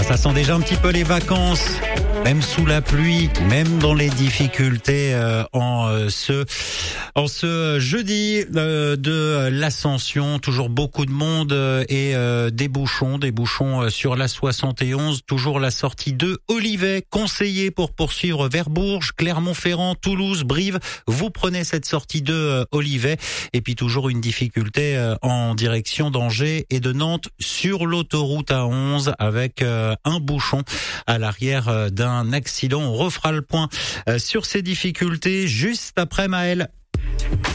Ça sent déjà un petit peu les vacances, même sous la pluie, même dans les difficultés en ce jeudi de l'Ascension. Toujours beaucoup de monde et des bouchons sur la 71. Toujours la sortie de Olivet, conseillé pour poursuivre vers Bourges, Clermont-Ferrand, Toulouse, Brive. Vous prenez cette sortie de Olivet. Et puis toujours une difficulté en direction d'Angers et de Nantes sur l'autoroute A11 avec un bouchon à l'arrière d'un accident. On refera le point sur ces difficultés juste après Maël.